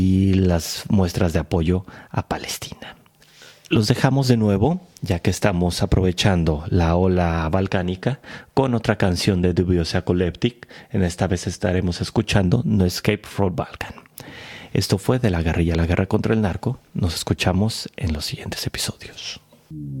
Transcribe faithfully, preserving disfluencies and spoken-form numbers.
y las muestras de apoyo a Palestina. Los dejamos de nuevo, ya que estamos aprovechando la ola balcánica, con otra canción de Dubious Acolyptic. En esta vez estaremos escuchando No Escape from Balkan. Esto fue De la guerrilla a la guerra contra el narco. Nos escuchamos en los siguientes episodios.